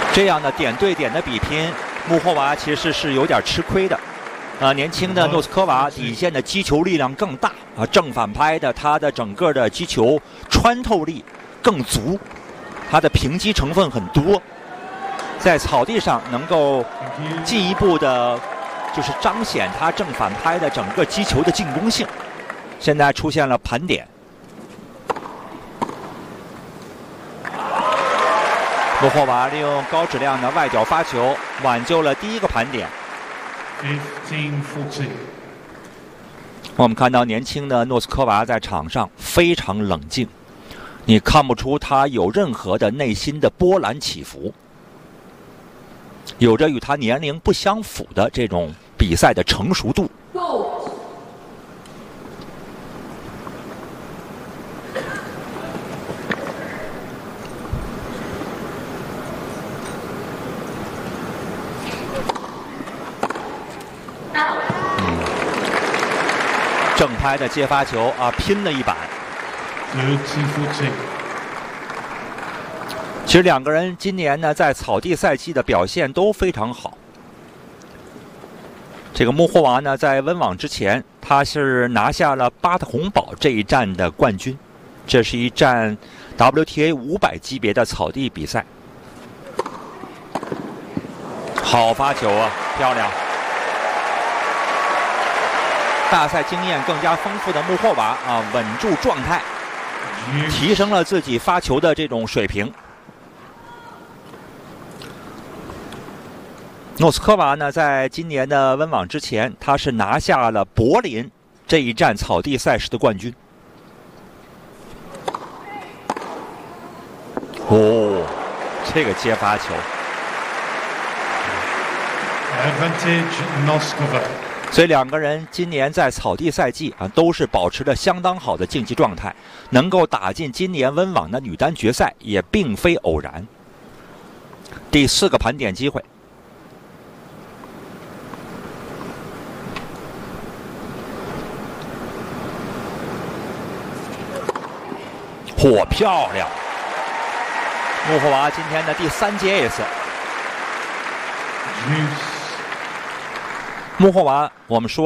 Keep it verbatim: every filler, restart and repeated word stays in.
这样的点对点的比拼，穆霍娃其实是有点吃亏的。啊，年轻的诺斯科娃底线的击球力量更大啊，正反拍的他的整个的击球穿透力更足，他的平击成分很多，在草地上能够进一步的，就是彰显他正反拍的整个击球的进攻性。现在出现了盘点，穆霍娃利用高质量的外角发球挽救了第一个盘点。我们看到年轻的诺斯科娃在场上非常冷静，你看不出他有任何的内心的波澜起伏，有着与他年龄不相符的这种比赛的成熟度。正拍的接发球啊，拼了一板。其实两个人今年呢，在草地赛季的表现都非常好。这个穆霍娃呢，在温网之前，他是拿下了巴特洪堡这一站的冠军。这是一站 W T A 五百级别的草地比赛。好发球啊，漂亮！大赛经验更加丰富的穆霍娃啊，稳住状态，提升了自己发球的这种水平。诺斯科娃呢，在今年的温网之前，他是拿下了柏林这一站草地赛事的冠军。哦，这个接发球。 Advantage Noskova。 所以两个人今年在草地赛季啊，都是保持着相当好的竞技状态，能够打进今年温网的女单决赛也并非偶然。第四个盘点机会，嚯，漂亮！穆霍娃今天的第三节 ace。穆霍娃，我们说。